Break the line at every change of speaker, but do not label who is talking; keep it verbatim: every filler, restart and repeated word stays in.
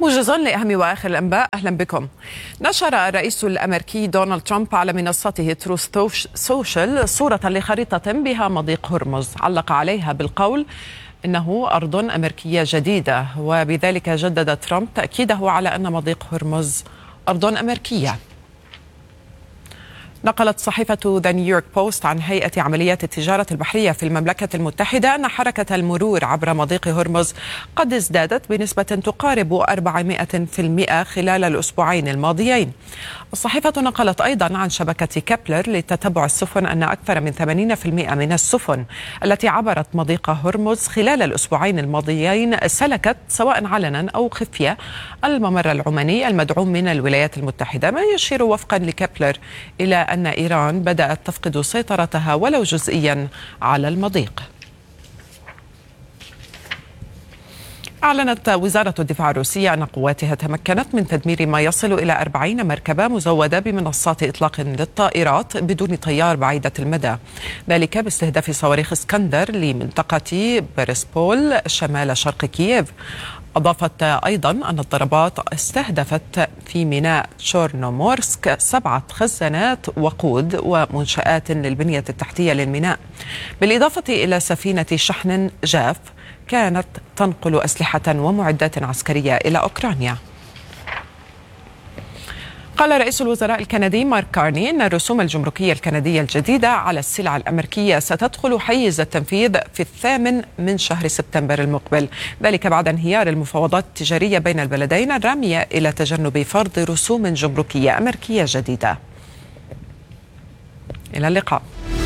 موجزا لأهم وآخر الأنباء، أهلا بكم. نشر الرئيس الأمريكي دونالد ترامب على منصته تروث سوشيال صورة لخريطة بها مضيق هرمز، علق عليها بالقول إنه أرض أمريكية جديدة، وبذلك جدد ترامب تأكيده على أن مضيق هرمز أرض أمريكية. نقلت صحيفة ذا نيويورك بوست عن هيئة عمليات التجارة البحرية في المملكة المتحدة أن حركة المرور عبر مضيق هرمز قد ازدادت بنسبة تقارب أربعمائة بالمئة خلال الأسبوعين الماضيين. الصحيفة نقلت أيضا عن شبكة كابلر لتتبع السفن أن أكثر من ثمانين بالمئة من السفن التي عبرت مضيق هرمز خلال الأسبوعين الماضيين سلكت سواء علنا أو خفية الممر العماني المدعوم من الولايات المتحدة، ما يشير وفقا لكابلر إلى أن إيران بدأت تفقد سيطرتها ولو جزئيا على المضيق. أعلنت وزارة الدفاع الروسية أن قواتها تمكنت من تدمير ما يصل إلى أربعين مركبة مزودة بمنصات إطلاق للطائرات بدون طيار بعيدة المدى، ذلك باستهداف صواريخ اسكندر لمنطقة بريسبول شمال شرق كييف. أضافت أيضا أن الضربات استهدفت في ميناء تشورنومورسك سبعة خزانات وقود ومنشآت للبنية التحتية للميناء، بالإضافة إلى سفينة شحن جاف كانت تنقل أسلحة ومعدات عسكرية إلى أوكرانيا. قال رئيس الوزراء الكندي مارك كارني أن الرسوم الجمركية الكندية الجديدة على السلع الأمريكية ستدخل حيز التنفيذ في الثامن من شهر سبتمبر المقبل، ذلك بعد انهيار المفاوضات التجارية بين البلدين الرامية إلى تجنب فرض رسوم جمركية أمريكية جديدة. إلى اللقاء.